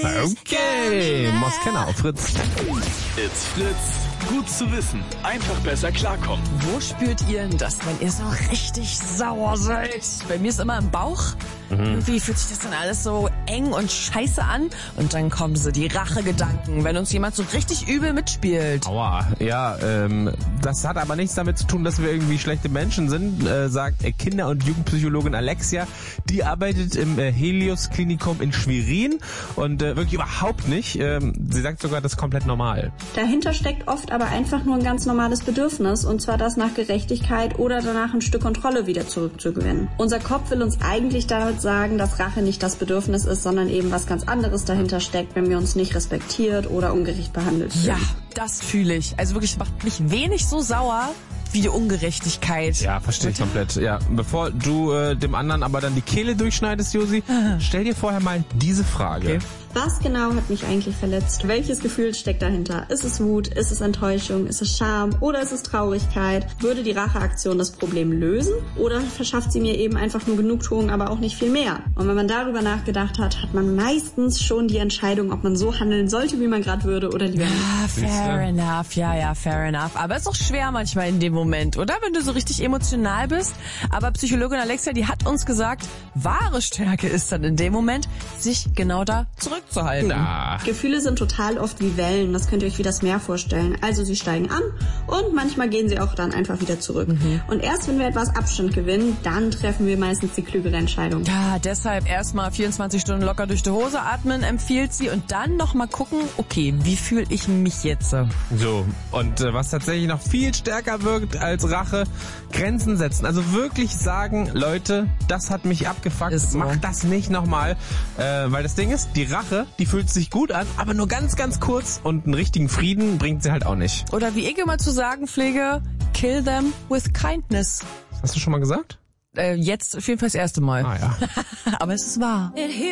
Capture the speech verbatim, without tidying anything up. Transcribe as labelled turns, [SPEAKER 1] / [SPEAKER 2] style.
[SPEAKER 1] Okay, Moskena auf Fritz.
[SPEAKER 2] It's Fritz. Gut zu wissen. Einfach besser klarkommen.
[SPEAKER 3] Wo spürt ihr denn das, wenn ihr so richtig sauer seid? Bei mir ist immer im Bauch. Mhm. Irgendwie fühlt sich das dann alles so eng und scheiße an. Und dann kommen so die Rachegedanken, wenn uns jemand so richtig übel mitspielt.
[SPEAKER 1] Aua, ja, ähm, das hat aber nichts damit zu tun, dass wir irgendwie schlechte Menschen sind, äh, sagt äh, Kinder- und Jugendpsychologin Alexia. Die arbeitet im äh, Helios-Klinikum in Schwerin und äh, wirklich überhaupt nicht. Ähm, sie sagt sogar, das ist komplett normal.
[SPEAKER 4] Dahinter steckt oft aber einfach nur ein ganz normales Bedürfnis, und zwar das nach Gerechtigkeit oder danach ein Stück Kontrolle wieder zurückzugewinnen. Unser Kopf will uns eigentlich damit sagen, dass Rache nicht das Bedürfnis ist, sondern eben was ganz anderes dahinter steckt, wenn wir uns nicht respektiert oder ungerecht behandelt fühlen.
[SPEAKER 3] Ja, das fühle ich. Also wirklich, macht mich wenig so sauer wie die Ungerechtigkeit.
[SPEAKER 1] Ja, verstehe ich komplett. Ja, bevor du äh, dem anderen aber dann die Kehle durchschneidest, Josi, stell dir vorher mal diese Frage.
[SPEAKER 3] Okay.
[SPEAKER 4] Was genau hat mich eigentlich verletzt? Welches Gefühl steckt dahinter? Ist es Wut? Ist es Enttäuschung? Ist es Scham? Oder ist es Traurigkeit? Würde die Racheaktion das Problem lösen? Oder verschafft sie mir eben einfach nur Genugtuung, aber auch nicht viel mehr? Und wenn man darüber nachgedacht hat, hat man meistens schon die Entscheidung, ob man so handeln sollte, wie man gerade würde, oder lieber nicht.
[SPEAKER 3] Ja, fair enough. Ja, ja, fair enough. Aber es ist auch schwer manchmal in dem Moment, oder? Wenn du so richtig emotional bist. Aber Psychologin Alexia, die hat uns gesagt, wahre Stärke ist dann in dem Moment, sich genau da zurückzuhalten.
[SPEAKER 1] Na.
[SPEAKER 4] Gefühle sind total oft wie Wellen, das könnt ihr euch wie das Meer vorstellen. Also sie steigen an und manchmal gehen sie auch dann einfach wieder zurück. Mhm. Und erst wenn wir etwas Abstand gewinnen, dann treffen wir meistens die klügere Entscheidung.
[SPEAKER 3] Ja, deshalb erstmal vierundzwanzig Stunden locker durch die Hose atmen, empfiehlt sie, und dann nochmal gucken, okay, wie fühle ich mich jetzt?
[SPEAKER 1] So, und äh, was tatsächlich noch viel stärker wirkt als Rache, Grenzen setzen. Also wirklich sagen, Leute, das hat mich abgefuckt,
[SPEAKER 3] Ist so.
[SPEAKER 1] Mach das nicht nochmal. Äh, weil das Ding ist, die Rache, die fühlt sich gut an, aber nur ganz, ganz kurz, und einen richtigen Frieden bringt sie halt auch nicht.
[SPEAKER 3] Oder wie ich immer zu sagen pflege, kill them with kindness.
[SPEAKER 1] Hast du schon mal gesagt?
[SPEAKER 3] Äh, jetzt auf jeden Fall das erste Mal.
[SPEAKER 1] Ah ja.
[SPEAKER 3] Aber es ist wahr.